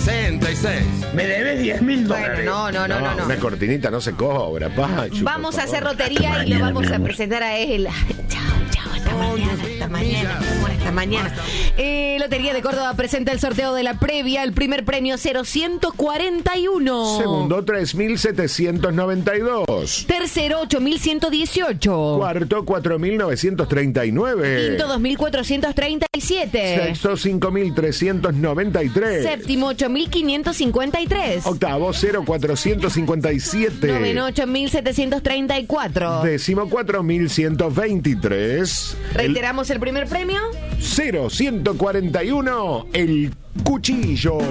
66. Me debes $10.000. Bueno, no. Una cortinita no se cobra, Pachu. Vamos por a hacer favor. lotería y lo vamos a presentar a él. Chao, hasta mañana. Hasta mañana. Lotería de Córdoba presenta el sorteo de la previa. El primer premio 0141. Segundo, 3.792. Tercero, 8.118. Cuarto, 4.939. Quinto, 2.437. Sexto, 5.393. Séptimo, 8.553. Octavo, 0.457. Noveno, 8.734. Décimo, 4.123. Reiteramos el primer premio. 0141, el cuchillo.